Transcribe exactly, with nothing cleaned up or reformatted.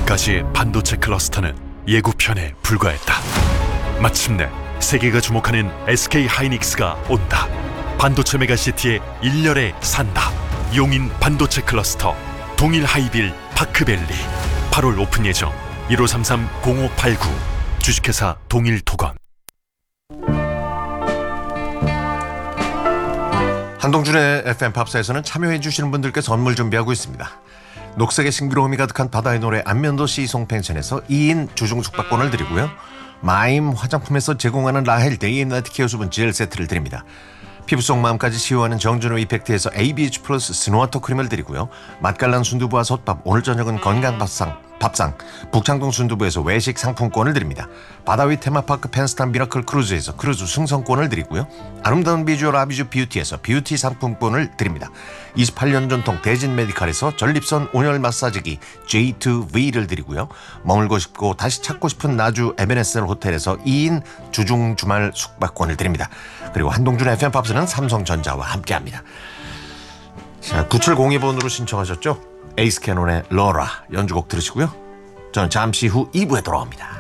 지금까지의 반도체 클러스터는 예고편에 불과했다. 마침내 세계가 주목하는 에스케이 하이닉스가 온다. 반도체 메가시티의 일렬에 산다. 용인 반도체 클러스터 동일 하이빌 파크밸리 팔월 오픈 예정. 일오삼삼 공오팔구 주식회사 동일토건. 한동준의 에프엠 팝사에서는 참여해 주시는 분들께 선물 준비하고 있습니다. 녹색의 싱그러움이 가득한 바다의 노래 안면도 시송 펜션에서 이 인 주중 숙박권을 드리고요. 마임 화장품에서 제공하는 라헬 데이앤나이트 케어 수분 젤 세트를 드립니다. 피부 속 마음까지 시원하는 정준호 이펙트에서 에이비에이치 플러스 스노와터 크림을 드리고요. 맛깔난 순두부와 솥밥, 오늘 저녁은 건강밥상 밥상 북창동 순두부에서 외식 상품권을 드립니다. 바다위 테마파크 펜스탄 미라클 크루즈에서 크루즈 승선권을 드리고요. 아름다운 비주얼 아비주 뷰티에서 뷰티 상품권을 드립니다. 이십팔 년 전통 대진 메디칼에서 전립선 온열 마사지기 제이 투 브이를 드리고요. 머물고 싶고 다시 찾고 싶은 나주 에베네셀 호텔에서 이 인 주중 주말 숙박권을 드립니다. 그리고 한동준 에프엠 팝스는 삼성전자와 함께합니다. 자, 구칠공이 번으로 신청하셨죠? 에이스 캐논의 러라 연주곡 들으시고요. 저는 잠시 후 이 부에 돌아옵니다.